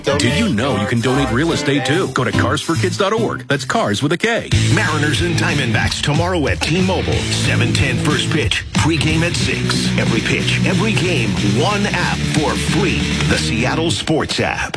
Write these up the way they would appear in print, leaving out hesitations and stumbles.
Did you know you can donate real estate too? Go to carsforkids.org. That's cars with a K. Mariners and Diamondbacks tomorrow at T-Mobile. 7:10 first pitch. Pre-game at 6. Every pitch, every game, one app for free. The Seattle Sports app.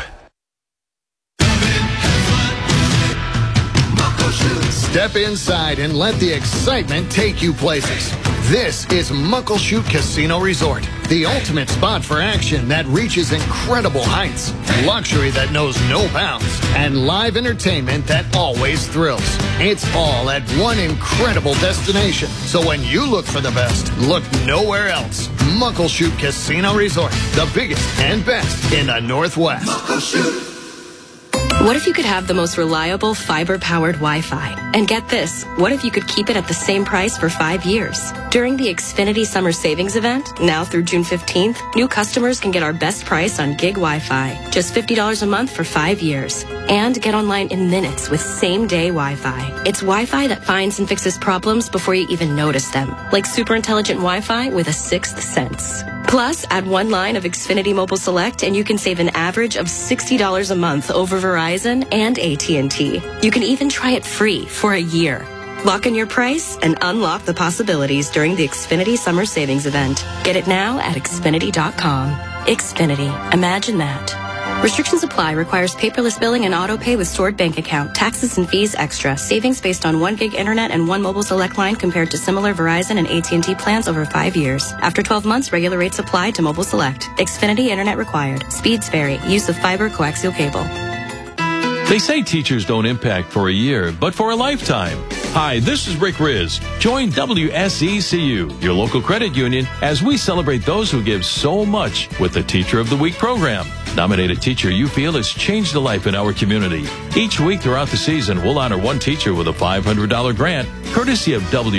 Step inside and let the excitement take you places. This is Muckleshoot Casino Resort, the ultimate spot for action that reaches incredible heights, luxury that knows no bounds, and live entertainment that always thrills. It's all at one incredible destination. So when you look for the best, look nowhere else. Muckleshoot Casino Resort, the biggest and best in the Northwest. Muckleshoot. What if you could have the most reliable fiber-powered Wi-Fi? And get this, what if you could keep it at the same price for 5 years? During the Xfinity Summer Savings Event, now through June 15th, new customers can get our best price on gig Wi-Fi, just $50 a month for 5 years. And get online in minutes with same-day Wi-Fi. It's Wi-Fi that finds and fixes problems before you even notice them, like super intelligent Wi-Fi with a sixth sense. Plus, add one line of Xfinity Mobile Select and you can save an average of $60 a month over Verizon and AT&T. You can even try it free for a year. Lock in your price and unlock the possibilities during the Xfinity Summer Savings Event. Get it now at Xfinity.com. Xfinity. Imagine that. Restrictions apply. Requires paperless billing and auto pay with stored bank account. Taxes and fees extra. Savings based on 1 gig internet and 1 mobile select line compared to similar Verizon and AT&T plans over 5 years. After 12 months, regular rates apply to mobile select. Xfinity internet required. Speeds vary. Use of fiber coaxial cable. They say teachers don't impact for a year, but for a lifetime. Hi, this is Rick Riz. Join WSECU, your local credit union, as we celebrate those who give so much with the Teacher of the Week program. Nominate a teacher you feel has changed a life in our community. Each week throughout the season, we'll honor one teacher with a $500 grant, courtesy of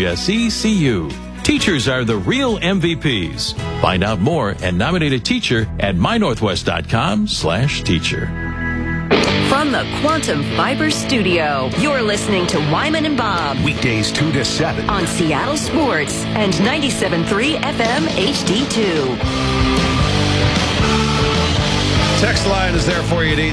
WSECU. Teachers are the real MVPs. Find out more and nominate a teacher at mynorthwest.com/teacher. From the Quantum Fiber Studio, you're listening to Wyman and Bob. Weekdays 2 to 7. On Seattle Sports and 97.3 FM HD2. Text line is there for you at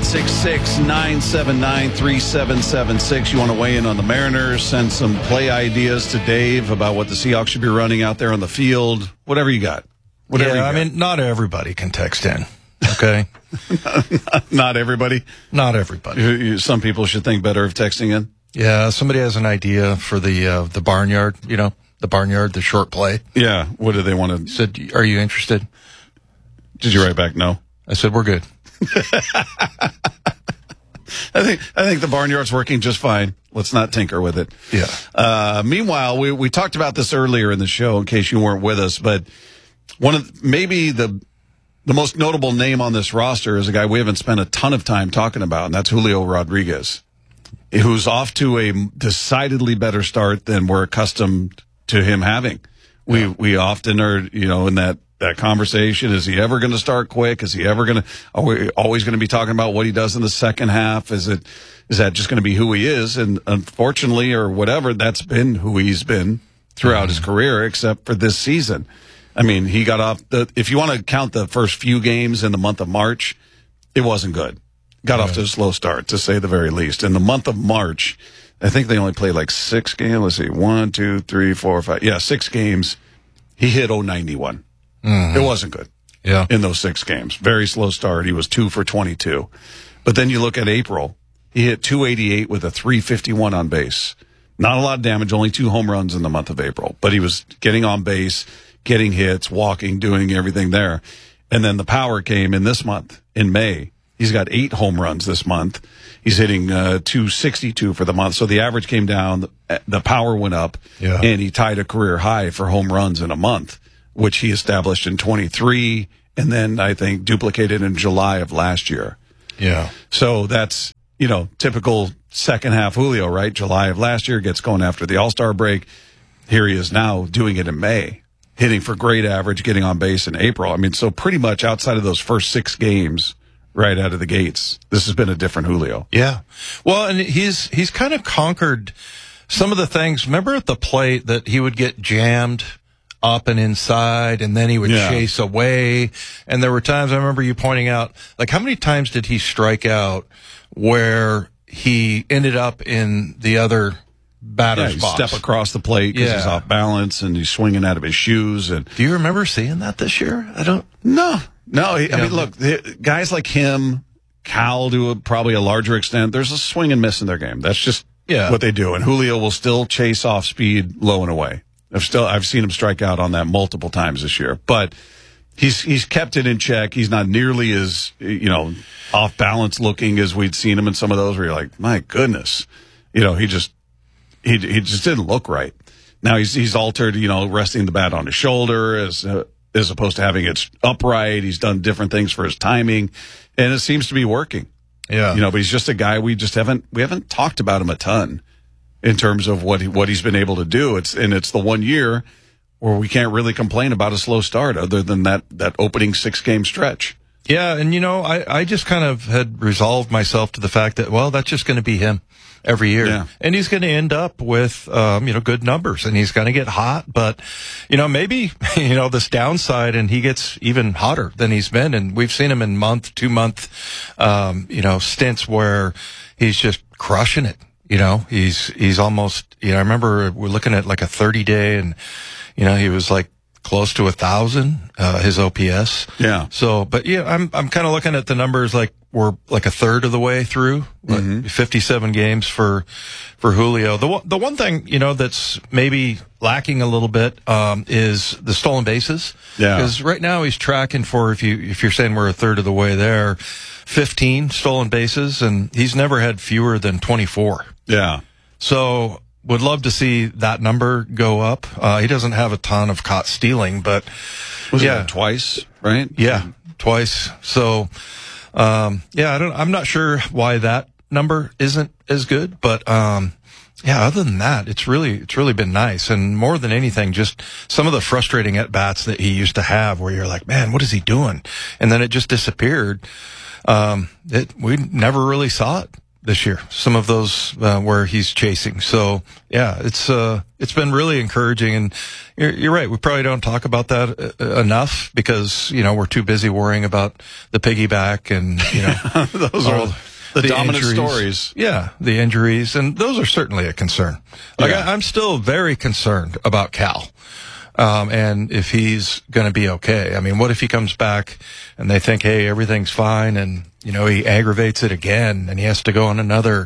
866-979-3776. You want to weigh in on the Mariners, send some play ideas to Dave about what the Seahawks should be running out there on the field. Whatever you got. Whatever you got. I mean, not everybody can text in. Okay. Not everybody. Not everybody. Some people should think better of texting in. Yeah, somebody has an idea for the barnyard. You know, the barnyard, the short play. Yeah. What do they want to? Said, "Are you interested?" Did you write back no? I said, "We're good." I think the barnyard's working just fine. Let's not tinker with it. Yeah. Meanwhile, we talked about this earlier in the show, in case you weren't with us, but one of maybe the most notable name on this roster is a guy we haven't spent a ton of time talking about, and that's Julio Rodriguez, who's off to a decidedly better start than we're accustomed to him having. We often are, in that conversation. Is he ever going to start quick? Is he ever going to? Are we always going to be talking about what he does in the second half? Is that just going to be who he is? And unfortunately, or whatever, that's been who he's been throughout his career, except for this season. I mean, he got off if you want to count the first few games in the month of March, it wasn't good. Got off to a slow start, to say the very least. In the month of March, I think they only played like 6 games. Let's see, 1, 2, 3, 4, 5. Yeah, 6 games. He hit 091. It wasn't good. Yeah. In those 6 games. Very slow start. He was 2 for 22. But then you look at April, he hit 288 with a 351 on base. Not a lot of damage, only 2 home runs in the month of April. But he was getting on base, getting hits, walking, doing everything there. And then the power came in this month, in May. He's got 8 home runs this month. He's hitting 262 for the month. So the average came down, the power went up, and he tied a career high for home runs in a month, which he established in 23, and then I think duplicated in July of last year. Yeah. So that's, typical second half Julio, right? July of last year, gets going after the All-Star break. Here he is now doing it in May. Hitting for great average, getting on base in April. I mean, so pretty much outside of those first 6 games, right out of the gates, this has been a different Julio. Yeah. Well, and he's kind of conquered some of the things. Remember at the plate that he would get jammed up and inside, and then he would chase away. And there were times I remember you pointing out, like, how many times did he strike out where he ended up in the other batter's box? Step across the plate because he's off balance and he's swinging out of his shoes. And do you remember seeing that this year? No. I mean, look, guys like him, Cal to probably a larger extent, there's a swing and miss in their game. That's just what they do. And Julio will still chase off speed low and away. I've seen him strike out on that multiple times this year, but he's kept it in check. He's not nearly as, off balance looking as we'd seen him in some of those where you're like, my goodness, he just didn't look right. Now he's altered, resting the bat on his shoulder as opposed to having it upright. He's done different things for his timing, and it seems to be working. Yeah. But he's just a guy we haven't talked about him a ton in terms of what he's been able to do. It's the 1 year where we can't really complain about a slow start other than that opening 6-game stretch. Yeah, and I just kind of had resolved myself to the fact that, well, that's just going to be him every year. Yeah. And he's going to end up with, good numbers, and he's going to get hot, but, maybe, this downside, and he gets even hotter than he's been. And we've seen him in 2-month, stints where he's just crushing it. He's almost, I remember we're looking at like a 30-day and, he was like close to 1,000, his OPS. Yeah. So, but I'm kind of looking at the numbers like we're like a third of the way through, 57 games for Julio. The one thing, that's maybe lacking a little bit, is the stolen bases. Yeah. Because right now he's tracking for, if you're saying we're a third of the way there, 15 stolen bases, and he's never had fewer than 24. Yeah. So would love to see that number go up. He doesn't have a ton of caught stealing, but was it twice, right? Yeah, twice. So, I'm not sure why that number isn't as good, but, other than that, it's really been nice. And more than anything, just some of the frustrating at-bats that he used to have where you're like, man, what is he doing? And then it just disappeared. We never really saw it this year. Some of those, where he's chasing. So it's been really encouraging. And you're right. We probably don't talk about that enough because, we're too busy worrying about the piggyback and, those are the dominant injuries. Stories. Yeah. The injuries. And those are certainly a concern. I'm still very concerned about Cal. And if he's going to be okay. I mean, what if he comes back and they think, hey, everything's fine, and, he aggravates it again and he has to go on another,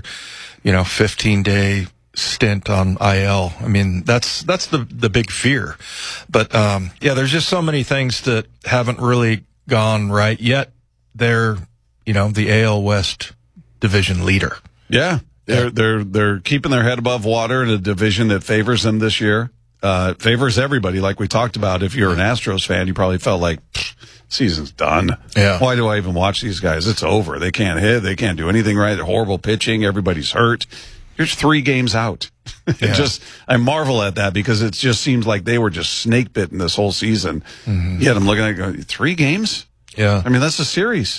15-day stint on IL. I mean, that's the big fear. But, there's just so many things that haven't really gone right yet. They're, the AL West division leader. Yeah. They're keeping their head above water in a division that favors them this year. Favors everybody, like we talked about. If you're an Astros fan, you probably felt like season's done. Yeah. Why do I even watch these guys? It's over. They can't hit. They can't do anything right. They're horrible pitching. Everybody's hurt. Here's 3 games out. I marvel at that because it just seems like they were just snake bitten this whole season. Mm-hmm. Yet I'm looking at it going, 3 games? Yeah. I mean, that's a series.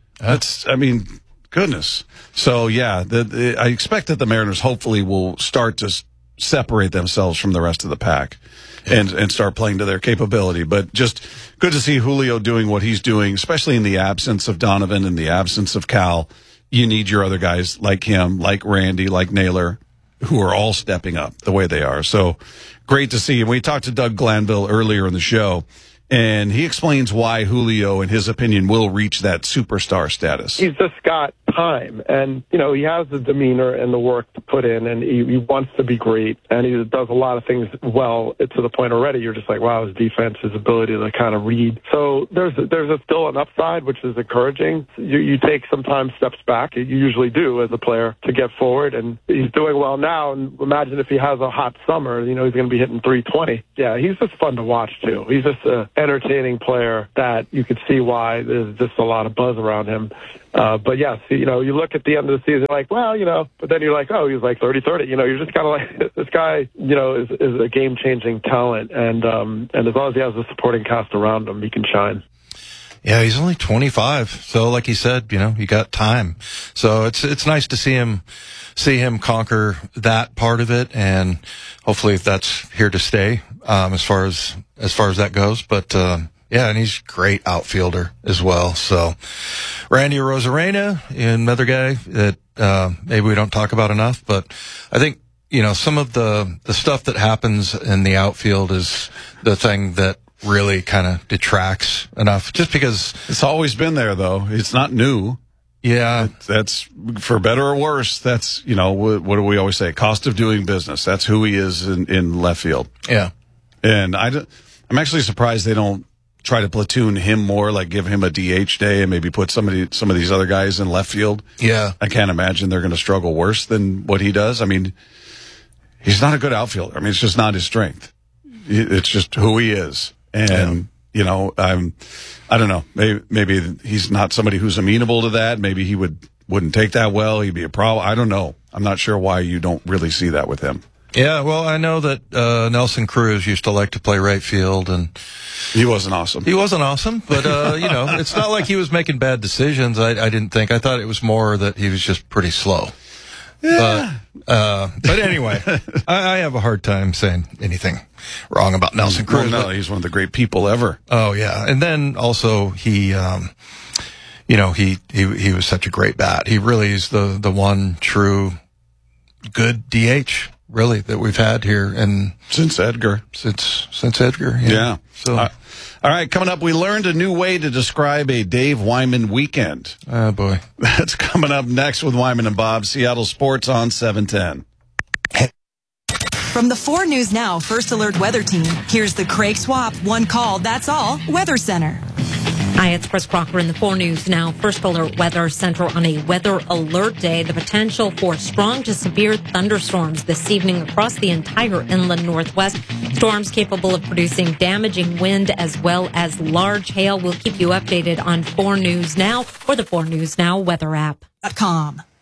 Goodness. So, I expect that the Mariners hopefully will start to separate themselves from the rest of the pack and start playing to their capability. But just good to see Julio doing what he's doing, especially in the absence of Donovan, in the absence of Cal. You need your other guys like him, like Randy, like Naylor, who are all stepping up the way they are. So great to see. And we talked to Doug Glanville earlier in the show, and he explains why Julio, in his opinion, will reach that superstar status. He's just got time, and he has the demeanor and the work to put in, and he wants to be great, and he does a lot of things well to the point already you're just like, wow, his defense, his ability to kind of read. So there's still an upside, which is encouraging. You take sometimes steps back, you usually do as a player, to get forward, and he's doing well now. And imagine if he has a hot summer, he's going to be hitting 320. Yeah, he's just fun to watch too. He's just an entertaining player that you could see why there's just a lot of buzz around him. But yes, you look at the end of the season like, well, but then you're like, oh, he's like 30-30. You're just kind of like, this guy, is a game-changing talent. And as long as he has a supporting cast around him, he can shine. Yeah, he's only 25. So like he said, you got time. So it's nice to see him conquer that part of it, and hopefully that's here to stay, as far as that goes. But, yeah, and he's a great outfielder as well. So Randy Arozarena, another guy that, maybe we don't talk about enough, but I think, some of the stuff that happens in the outfield is the thing that really kind of detracts enough, just because it's always been there, though. It's not new. Yeah. That's for better or worse. That's, what do we always say? Cost of doing business. That's who he is in left field. Yeah. And I'm actually surprised they don't try to platoon him more, like give him a DH day and maybe put some of these other guys in left field. Yeah. I can't imagine they're going to struggle worse than what he does. I mean, he's not a good outfielder. I mean, it's just not his strength. It's just who he is. And, I don't know. Maybe he's not somebody who's amenable to that. Maybe he wouldn't take that well. He'd be a problem. I don't know. I'm not sure why you don't really see that with him. Yeah, well, I know that Nelson Cruz used to like to play right field, and he wasn't awesome. He wasn't awesome, but it's not like he was making bad decisions. I didn't think. I thought it was more that he was just pretty slow. Yeah. But anyway, I have a hard time saying anything wrong about Nelson Cruz. Well, no, he's one of the great people ever. Oh yeah, and then also he was such a great bat. He really is the one true good DH really that we've had here, and since Edgar. Since Edgar. Yeah. So. All right, coming up, we learned a new way to describe a Dave Wyman weekend. Oh, boy. That's coming up next with Wyman and Bob, Seattle Sports on 710. From the 4 News Now First Alert Weather Team, here's the Craig Swap One Call, That's All Weather Center. Hi, it's Chris Crocker in the 4 News Now First Alert Weather Center on a weather alert day. The potential for strong to severe thunderstorms this evening across the entire inland Northwest. Storms capable of producing damaging wind as well as large hail. We'll keep you updated on 4 News Now or the 4 News Now weather app. .com.